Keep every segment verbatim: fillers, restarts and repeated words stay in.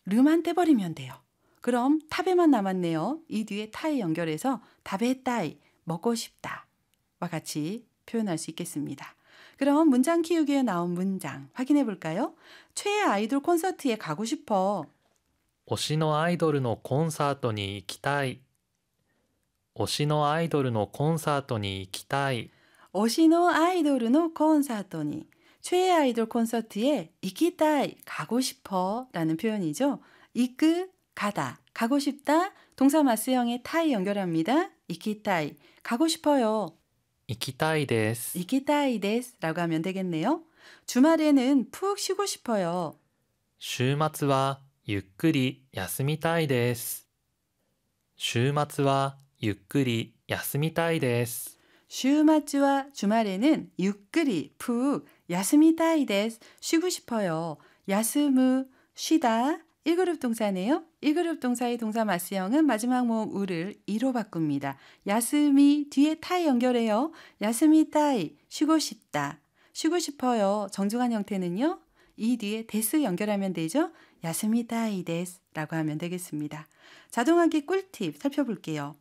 르만 떼버리면 돼요. 그럼 타베만 남았네요. 이 뒤에 타에 연결해서 타베타이, 먹고 싶다 와 같이 표현할 수 있겠습니다. 그럼 문장 키우기에 나온 문장 확인해 볼까요? 최애 아이돌 콘서트에 가고 싶어. 推しのアイドルのコンサートに行きたい。推しのアイドルのコンサートに行きたい。 오시노 아이돌의 콘서트니 최애 아이돌 콘서트에 이키타이 가고 싶어 라는 표현이죠. 이끄 가다 가고 싶다 동사 마스형의 타이 연결합니다. 이키타이 가고 싶어요. 行きたいです。 이키타이 데스 라고 하면 되겠네요. 주말에는 푹 쉬고 싶어요. 週末はゆっくり休みたいです。週末はゆっくり休みたいです。 슈마츠와 주말에는 유끄리 푹 야스미타이 데스 쉬고 싶어요. 야스무 쉬다 일 그룹 동사네요. 일 그룹 동사의 동사 마스형은 마지막 모음 우를 이로 바꿉니다. 야스미 뒤에 타이 연결해요. 야스미타이 쉬고 싶다. 쉬고 싶어요. 정중한 형태는요. 이 뒤에 데스 연결하면 되죠. 야스미타이 데스 라고 하면 되겠습니다. 자동하기 꿀팁 살펴볼게요.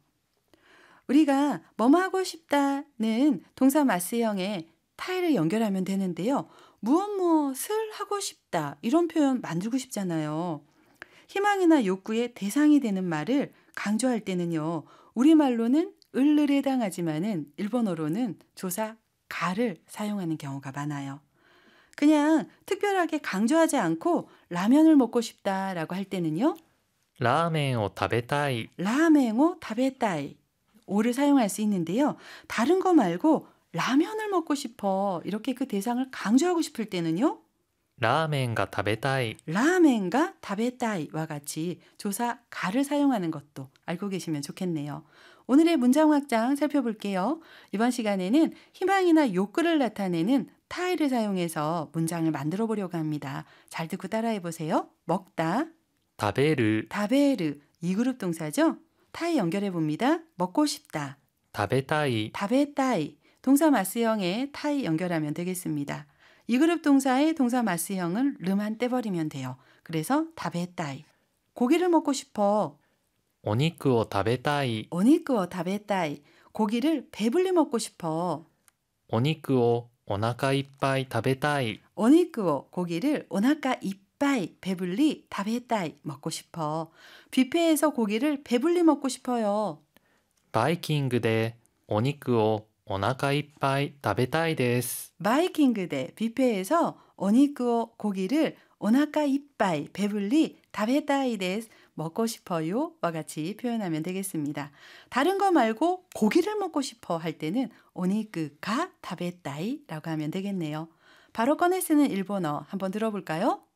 우리가 뭐뭐 하고 싶다는 동사 마스형에 타이를 연결하면 되는데요. 무엇 무엇을 하고 싶다 이런 표현 만들고 싶잖아요. 희망이나 욕구의 대상이 되는 말을 강조할 때는요. 우리말로는 을을에 해당하지만은 일본어로는 조사 가를 사용하는 경우가 많아요. 그냥 특별하게 강조하지 않고 라면을 먹고 싶다라고 할 때는요. ラーメンを食べたい。 라멘오 타베타이 오를 사용할 수 있는데요. 다른 거 말고 라면을 먹고 싶어 이렇게 그 대상을 강조하고 싶을 때는요. ラーメンが食べたい。 라멘과 타베타이와 같이 조사 가를 사용하는 것도 알고 계시면 좋겠네요. 오늘의 문장 확장 살펴볼게요. 이번 시간에는 희망이나 욕구를 나타내는 타이를 사용해서 문장을 만들어 보려고 합니다. 잘 듣고 따라해 보세요. 먹다, 食べる。 다베르 이 그룹 동사죠. 타이 연결해 봅니다. 먹고 싶다, 食べたい。 타베타이 동사 마스형에 타이 연결하면 되겠습니다. 이 그룹 동사의 동사 마스형은 르만 떼버리면 돼요. 그래서 타베타이 고기를 먹고 싶어. お肉を食べたい。 오니크오 타베타이 고기를 배불리 먹고 싶어. お肉をお腹いっぱい食べたい。 오니크오 고기를 오나카 이빠이 배불리 타베타이 먹고 싶어. 뷔페에서 고기를 배불리 먹고 싶어요. バイキングでお肉をお腹いっぱい食べたいです。 바이킹그 대 뷔페에서 오니크오 고기를 오나카 이빠이 배불리 타베타이 데스 먹고 싶어요 와 같이 표현하면 되겠습니다. 다른 거 말고 고기를 먹고 싶어 할 때는 오니크가 타베타이 라고 하면 되겠네요. 바로 꺼내 쓰는 일본어 한번 들어볼까요?